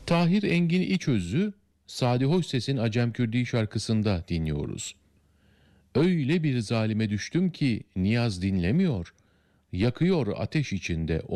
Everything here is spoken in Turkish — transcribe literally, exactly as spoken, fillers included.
Tahir Engin İçöz'ü Sadi Hoşses'in Acemkürdi şarkısında dinliyoruz. Öyle bir zalime düştüm ki niyaz dinlemiyor, yakıyor ateş içinde